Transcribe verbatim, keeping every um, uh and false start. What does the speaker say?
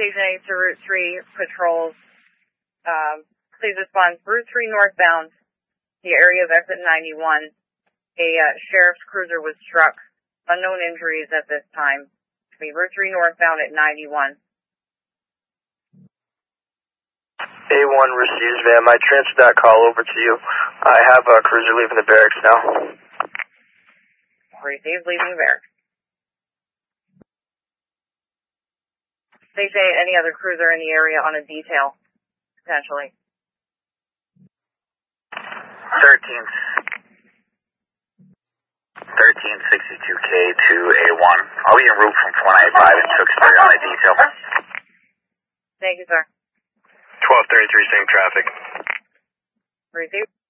Station eight to Route three patrols. Um, please respond. Route three northbound, the area of exit ninety-one. A uh, sheriff's cruiser was struck. Unknown injuries at this time. Route three northbound at ninety-one. A one receives, ma'am. I transferred that call over to you. I have a cruiser leaving the barracks now. Received, leaving barracks. Station eight, any other cruiser in the area on a detail, potentially? thirteen. thirteen sixty-two K to A one. Are we en route from four ninety-five and Tewksbury on a detail? Thank you, sir. twelve thirty-three, same traffic. Received.